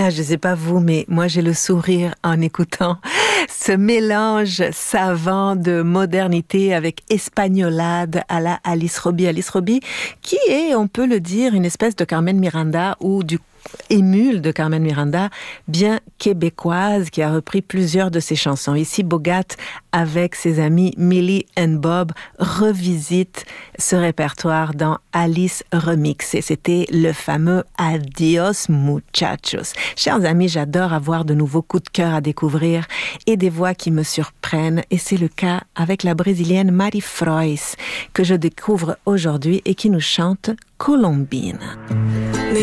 Ah, je sais pas vous, mais moi j'ai le sourire en écoutant ce mélange savant de modernité avec espagnolade à la Alice Robbie. Alice Robbie, qui est, on peut le dire, une espèce de Carmen Miranda ou du émule de Carmen Miranda, bien québécoise, qui a repris plusieurs de ses chansons. Ici, Bogat, avec ses amis Millie and Bob, revisite ce répertoire dans Alice Remix. Et c'était le fameux Adios Muchachos. Chers amis, j'adore avoir de nouveaux coups de cœur à découvrir et des voix qui me surprennent. Et c'est le cas avec la brésilienne Mari Frois, que je découvre aujourd'hui et qui nous chante Colombine.